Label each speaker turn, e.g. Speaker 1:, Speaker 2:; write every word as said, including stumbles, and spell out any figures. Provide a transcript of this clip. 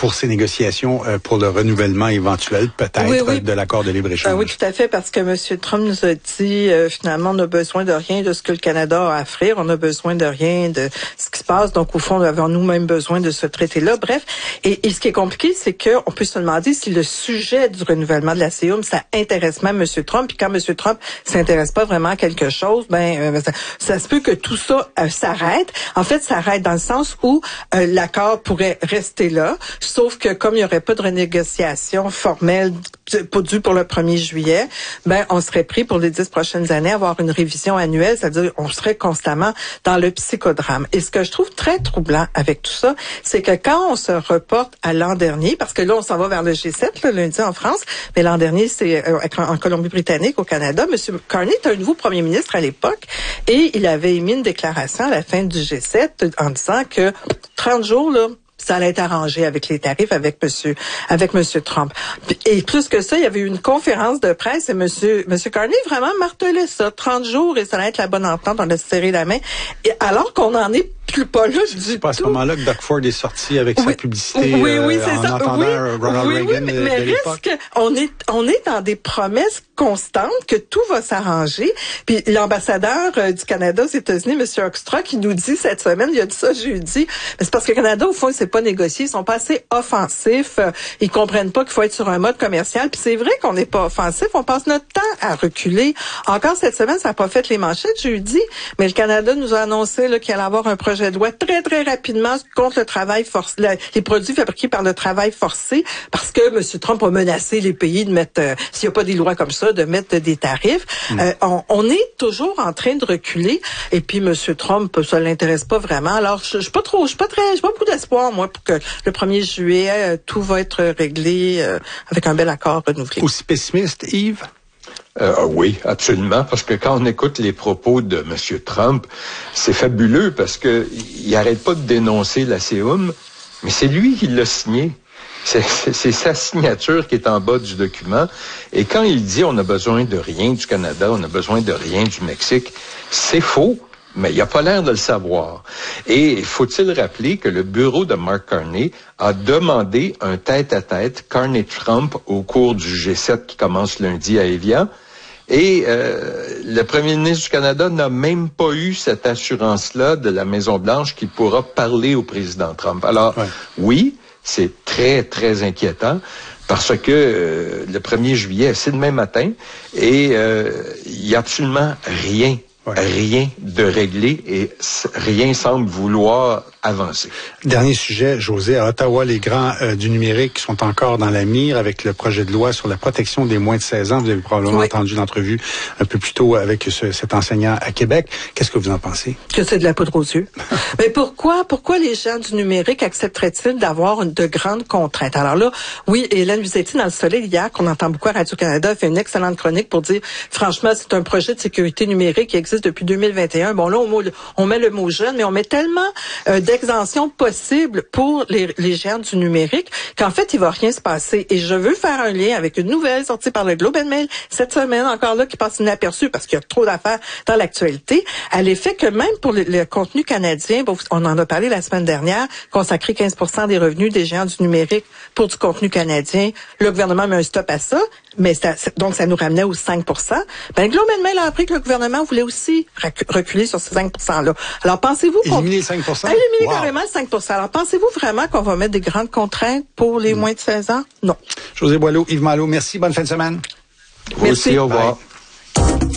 Speaker 1: pour ces négociations, euh, pour le renouvellement éventuel, peut-être, oui, oui. de l'accord de libre-échange.
Speaker 2: Euh, oui, tout à fait, parce que M. Trump nous a dit, euh, finalement, on n'a besoin de rien de ce que le Canada a à offrir, on n'a besoin de rien de ce qui se passe, donc au fond, nous avons nous-mêmes besoin de ce traité-là. Bref, et, et ce qui est compliqué, c'est qu'on peut se demander si le sujet du renouvellement de la C I U M, ça intéresse même M. Trump, puis quand M. Trump s'intéresse pas vraiment à quelque chose, ben euh, ça, ça se peut que tout ça euh, s'arrête. En fait, ça arrête dans le sens où euh, l'accord pourrait rester là, sauf que comme il n'y aurait pas de renégociation formelle pas due pour le premier juillet, ben on serait pris pour les dix prochaines années à avoir une révision annuelle, c'est-à-dire on serait constamment dans le psychodrame. Et ce que je trouve très troublant avec tout ça, c'est que quand on se reporte à l'an dernier, parce que là on s'en va vers le G sept le lundi en France, mais l'an dernier c'est euh, en Colombie-Britannique, au Canada, M. Carney est un nouveau premier ministre à l'époque et il avait émis une déclaration à la fin du G sept en disant que trente jours, là, ça allait être arrangé avec les tarifs avec monsieur avec monsieur Trump. Et plus que ça, il y avait eu une conférence de presse et monsieur monsieur Carney vraiment martelait ça, trente jours et ça allait être la bonne entente, on a serré la main. Et alors qu'on en est plus pas là du tout.
Speaker 1: C'est pas à ce moment-là que Doug Ford est sorti avec
Speaker 2: oui,
Speaker 1: sa publicité
Speaker 2: oui, oui,
Speaker 1: euh,
Speaker 2: c'est
Speaker 1: en
Speaker 2: ça.
Speaker 1: entendant
Speaker 2: oui,
Speaker 1: Ronald
Speaker 2: oui,
Speaker 1: Reagan
Speaker 2: oui, mais,
Speaker 1: de,
Speaker 2: mais
Speaker 1: de l'époque.
Speaker 2: Risque, on est on est dans des promesses constantes que tout va s'arranger. Puis l'ambassadeur euh, du Canada aux États-Unis, M. Hoekstra, qui nous dit cette semaine, il a dit ça jeudi, mais c'est parce que le Canada, au fond, il s'est pas négocié, ils sont pas assez offensifs, euh, ils comprennent pas qu'il faut être sur un mode commercial. Puis c'est vrai qu'on n'est pas offensif, on passe notre temps à reculer. Encore cette semaine, ça n'a pas fait les manchettes jeudi, mais le Canada nous a annoncé là, qu'il allait avoir un projet de loi très, très rapidement contre le travail forcé, les produits fabriqués par le travail forcé, parce que M. Trump a menacé les pays de mettre, euh, s'il n'y a pas des lois comme ça, de mettre des tarifs. Mmh. Euh, on, on est toujours en train de reculer, et puis M. Trump, ça l'intéresse pas vraiment. Alors, je, je suis pas trop, je suis pas très, j'ai pas beaucoup d'espoir, moi, pour que le premier juillet, euh, tout va être réglé euh, avec un bel accord renouvelé.
Speaker 1: Aussi pessimiste, Yves?
Speaker 3: Euh, oui, absolument, parce que quand on écoute les propos de M. Trump, c'est fabuleux parce que il arrête pas de dénoncer la C I U M, mais c'est lui qui l'a signé. C'est, c'est, c'est sa signature qui est en bas du document. Et quand il dit on a besoin de rien du Canada, on a besoin de rien du Mexique, c'est faux. Mais il n'a pas l'air de le savoir. Et faut-il rappeler que le bureau de Mark Carney a demandé un tête-à-tête Carney-Trump au cours du G sept qui commence lundi à Evian. Et euh, le premier ministre du Canada n'a même pas eu cette assurance-là de la Maison-Blanche qu'il pourra parler au président Trump. Alors, ouais. oui, c'est très, très inquiétant. Parce que euh, le premier juillet, c'est demain matin, et euh, il n'y a absolument rien Ouais. Rien de réglé et rien semble vouloir avancer.
Speaker 1: Dernier sujet, José, à Ottawa, les grands euh, du numérique sont encore dans la mire avec le projet de loi sur la protection des moins de seize ans. Vous avez probablement oui. entendu l'entrevue un peu plus tôt avec ce, cet enseignant à Québec. Qu'est-ce que vous en pensez?
Speaker 2: Que c'est de la poudre aux yeux. Mais pourquoi, pourquoi les gens du numérique accepteraient-ils d'avoir de grandes contraintes? Alors là, oui, Hélène Buzetti, dans Le Soleil, hier, qu'on entend beaucoup à Radio-Canada, fait une excellente chronique pour dire, franchement, c'est un projet de sécurité numérique qui existe depuis deux mille vingt et un. Bon, là, on, on met le mot jeune, mais on met tellement euh, d'exemptions possibles pour les, les géants du numérique qu'en fait, il va rien se passer. Et je veux faire un lien avec une nouvelle sortie par le Globe and Mail cette semaine, encore là, qui passe inaperçue parce qu'il y a trop d'affaires dans l'actualité, à l'effet que même pour le, le contenu canadien, bon, on en a parlé la semaine dernière, consacrer quinze pour cent des revenus des géants du numérique pour du contenu canadien, le gouvernement met un stop à ça, mais ça, donc ça nous ramenait aux cinq pour cent. Ben, Globe and Mail a appris que le gouvernement voulait aussi reculer sur ces cinq pour cent-là. Alors, pensez-vous qu'on...
Speaker 1: Éliminer cinq pour cent?
Speaker 2: Éliminer
Speaker 1: wow.
Speaker 2: carrément cinq pour cent. Alors, pensez-vous vraiment qu'on va mettre des grandes contraintes pour les mmh. moins de seize ans? Non.
Speaker 1: José Boileau, Yves Malo, merci. Bonne fin de semaine.
Speaker 3: Vous merci. Aussi, au revoir. Bye.